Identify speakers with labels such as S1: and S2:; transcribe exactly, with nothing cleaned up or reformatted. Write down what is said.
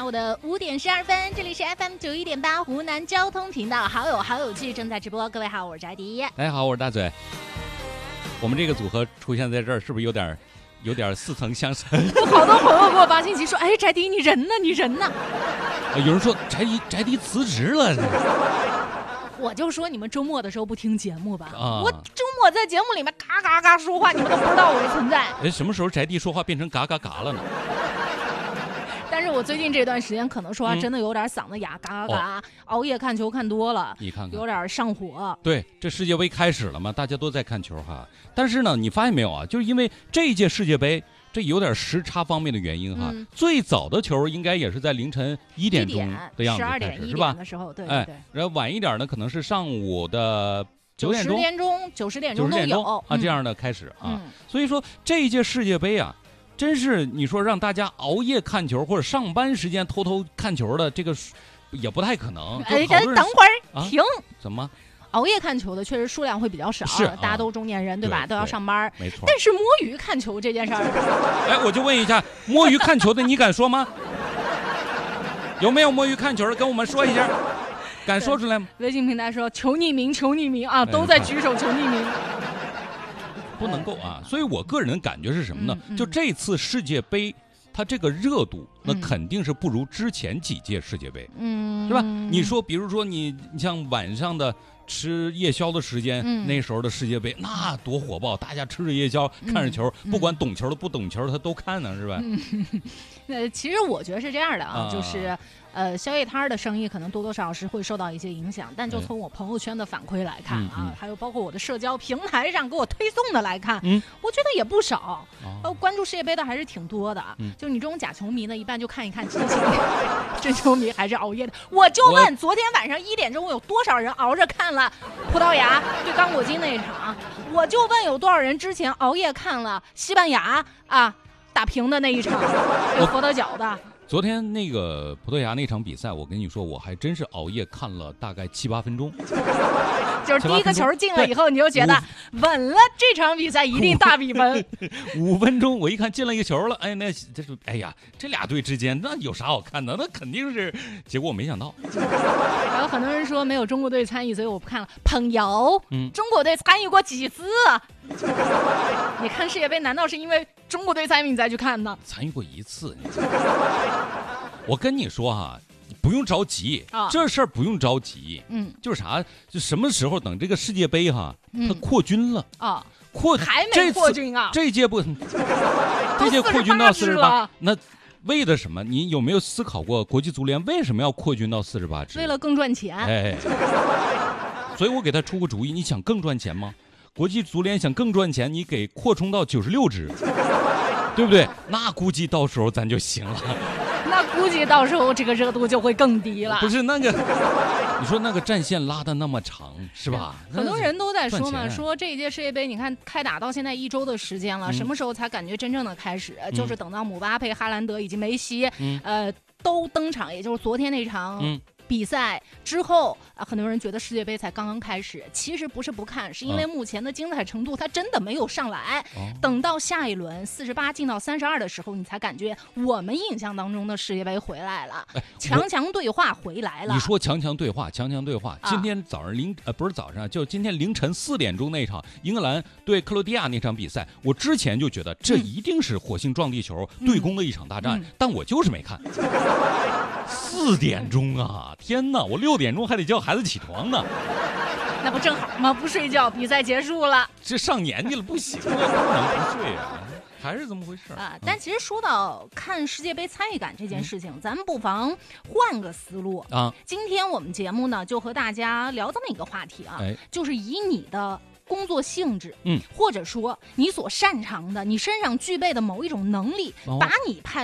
S1: 午的五点十二分，这里是 F M 九一点八湖南交通频道，好友好有趣正在直播。各位好，我是翟迪。
S2: 大家好，我是大嘴。我们这个组合出现在这儿，是不是有点有点似曾相识？
S1: 有好多朋友给我发信息说：“哎，翟迪，你人呢？你人呢？”
S2: 有人说翟迪翟迪辞职了。
S1: 我就说你们周末的时候不听节目吧？
S2: 啊、
S1: 我周末在节目里面嘎嘎嘎说话，你们都不知道我的存在。
S2: 哎，什么时候翟迪说话变成嘎嘎嘎了呢？
S1: 但是我最近这段时间可能说话真的有点嗓子哑，嘎嘎嘎，哦、熬夜看球看多了，
S2: 你看看
S1: 有点上火。
S2: 对，这世界杯开始了嘛，大家都在看球哈。但是呢，你发现没有啊？就是因为这一届世界杯，这有点时差方面的原因哈。嗯、最早的球应该也是在凌晨一点钟的样子开始，是吧？
S1: 的时候，对对对。
S2: 哎，然后晚一点呢，可能是上午的九点钟、
S1: 十点钟、九十点钟都有
S2: 啊，这样的开始啊。嗯、所以说这一届世界杯啊。真是你说让大家熬夜看球或者上班时间偷偷看球的这个也不太可能。
S1: 哎，等会儿停、啊，
S2: 怎么？
S1: 熬夜看球的确实数量会比较少，
S2: 是、啊、
S1: 大家都中年人对吧？
S2: 对
S1: 都要上班，
S2: 没错。
S1: 但是摸鱼看球这件事儿，
S2: 哎，我就问一下，摸鱼看球的你敢说吗？有没有摸鱼看球的跟我们说一下？敢说出来吗？
S1: 微信平台说求匿名，求匿名啊，都在举手求匿名。
S2: 不能够啊，所以我个人的感觉是什么呢？
S1: 嗯嗯、
S2: 就这次世界杯，它这个热度，那肯定是不如之前几届世界杯，嗯，是吧？你说，比如说你，你像晚上的吃夜宵的时间，嗯、那时候的世界杯那多火爆，大家吃着夜宵看着球，嗯、不管懂球的不懂球的他都看呢，是吧？
S1: 嗯、呃，其实我觉得是这样的啊，啊就是呃，宵夜摊的生意可能多多少少是会受到一些影响，但就从我朋友圈的反馈来看啊，
S2: 嗯嗯、
S1: 还有包括我的社交平台上给我推送的来看，
S2: 嗯，
S1: 我觉得也不少。
S2: 哦、
S1: 呃，关注世界杯的还是挺多的。
S2: 嗯，
S1: 就你这种假球迷呢，一般就看一看真球迷，真球迷还是熬夜的。我就问，昨天晚上一点钟有多少人熬着看了葡萄牙对刚果金那一场？我就问有多少人之前熬夜看了西班牙啊打平的那一场对佛得角的？
S2: 昨天那个葡萄牙那场比赛，我跟你说，我还真是熬夜看了大概七八分钟。
S1: 就是第一个球进了以后，你就觉得稳了，这场比赛一定大比分。
S2: 五分钟，我一看进了一个球了，哎，那这是哎呀，这俩队之间那有啥好看的？那肯定是，结果我没想到。
S1: 还有很多人说没有中国队参与，所以我不看了。朋友，
S2: 嗯，
S1: 中国队参与过几次？你看世界杯难道是因为中国队参与你再去看呢？
S2: 参与过一次。我跟你说哈、啊，不用着急，
S1: 啊、
S2: 这事儿不用着急。
S1: 嗯，
S2: 就是啥，就什么时候等这个世界杯哈，嗯、它扩军了
S1: 啊，
S2: 扩
S1: 还没扩军啊？
S2: 这届不，这届扩军到四十八，那为了什么？你有没有思考过国际足联为什么要扩军到四十八支？
S1: 为了更赚钱。
S2: 哎，所以我给他出个主意，你想更赚钱吗？国际足联想更赚钱，你给扩充到九十六支，对不对？那估计到时候咱就行了。
S1: 那估计到时候这个热度就会更低了。
S2: 不是那个，你说那个战线拉得那么长，是吧？
S1: 很多人都在说嘛，说这一届世界杯，你看开打到现在一周的时间了，嗯、什么时候才感觉真正的开始？嗯、就是等到姆巴佩、哈兰德以及梅西，嗯、呃，都登场，也就是昨天那场。嗯比赛之后啊，很多人觉得世界杯才刚刚开始。其实不是不看，是因为目前的精彩程度它真的没有上来。哦、等到下一轮四十八进到三十二的时候，你才感觉我们印象当中的世界杯回来了，哎、强强对话回来了。
S2: 你说强强对话，强强对话。啊、今天早上凌呃不是早上，就今天凌晨四点钟那场英格兰对克罗地亚那场比赛，我之前就觉得这一定是火星撞地球、嗯、对攻的一场大战，嗯、但我就是没看。四点钟啊！天哪，我六点钟还得叫孩子起床呢。
S1: 那不正好吗？不睡觉，比赛结束了。
S2: 这上年纪了不行啊，不能不睡啊，还是这么回事
S1: 啊？但其实说到看世界杯参与感这件事情，嗯、咱们不妨换个思路啊。今天我们节目呢，就和大家聊这么一个话题啊，哎、就是以你的工作性质，嗯，或者说你所擅长的，你身上具备的某一种能力，哦、把你派